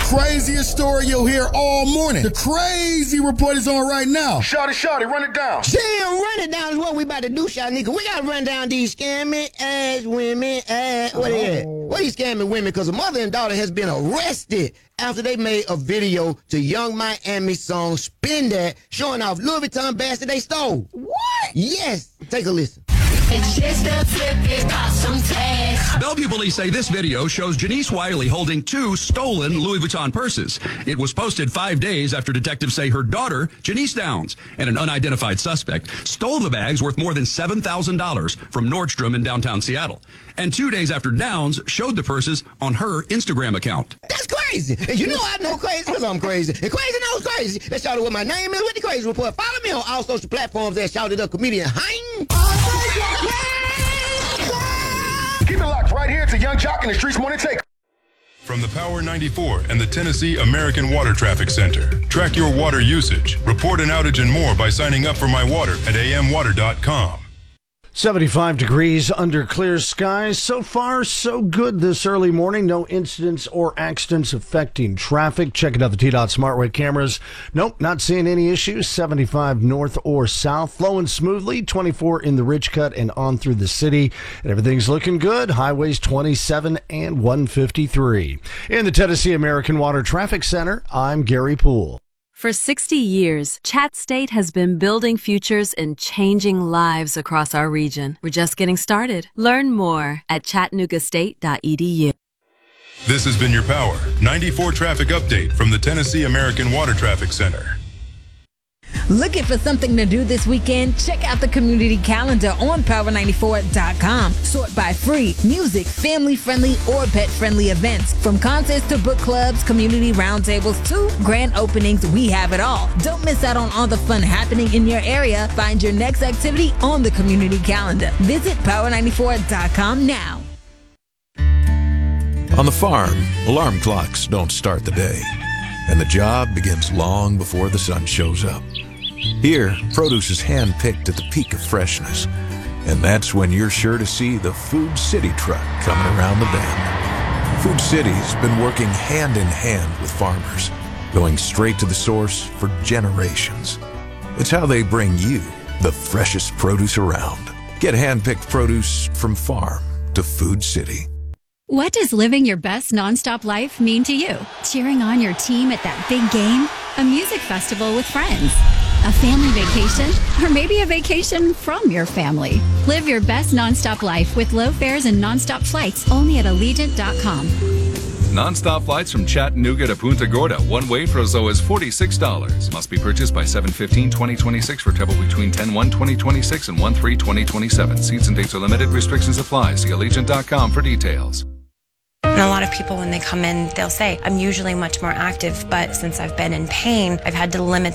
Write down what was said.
craziest story you'll hear all morning. The crazy report is on right now. Shawty, run it down. Damn, run it down is what we about to do, Shawty. We got to run down these scamming ass women. What is it? What are these scamming women? Because a mother and daughter has been arrested after they made a video to Young Miami song Spin That, showing off Louis Vuitton bags that they stole. What? Yes. Take a listen. It's just a flip, got some tags. Bellevue police say this video shows Janice Wiley holding 2 stolen Louis Vuitton purses. It was posted 5 days after detectives say her daughter, Janice Downs, and an unidentified suspect stole the bags worth more than $7,000 from Nordstrom in downtown Seattle. And 2 days after Downs showed the purses on her Instagram account. That's crazy. And you know I know crazy because I'm crazy. And crazy knows crazy. Let's shout out what my name is with the Crazy Report. Follow me on all social platforms at Shouted Up Comedian Hein. Keep it locked right here to Young Jock and the Streets Morning Take. From the Power 94 and the Tennessee American Water Traffic Center. Track your water usage, report an outage and more by signing up for My Water at amwater.com. 75 degrees under clear skies. So far, so good this early morning. No incidents or accidents affecting traffic. Checking out the TDOT SmartWay cameras. Nope, not seeing any issues. 75 north or south. Flowing smoothly. 24 in the Ridge Cut and on through the city. And everything's looking good. Highways 27 and 153. In the Tennessee American Water Traffic Center, I'm Gary Poole. For 60 years, Chat State has been building futures and changing lives across our region. We're just getting started. Learn more at chattanoogastate.edu. This has been your Power 94 traffic update from the Tennessee American Water Traffic Center. Looking for something to do this weekend? Check out the community calendar on power94.com. Sort by free, music, family-friendly, or pet-friendly events. From concerts to book clubs, community roundtables, to grand openings, we have it all. Don't miss out on all the fun happening in your area. Find your next activity on the community calendar. Visit power94.com now. On the farm, alarm clocks don't start the day, and the job begins long before the sun shows up. Here, produce is hand-picked at the peak of freshness, and that's when you're sure to see the Food City truck coming around the bend. Food City's been working hand-in-hand with farmers, going straight to the source for generations. It's how they bring you the freshest produce around. Get hand-picked produce from farm to Food City. What does living your best nonstop life mean to you? Cheering on your team at that big game? A music festival with friends? A family vacation? Or maybe a vacation from your family? Live your best nonstop life with low fares and nonstop flights only at Allegiant.com. Non-stop flights from Chattanooga to Punta Gorda, one way for as low as $46. Must be purchased by 7/15/2026 for travel between 10/1/2026 and 1/3/2027. Seats and dates are limited. Restrictions apply. See Allegiant.com for details. And a lot of people, when they come in, they'll say, I'm usually much more active, but since I've been in pain, I've had to limit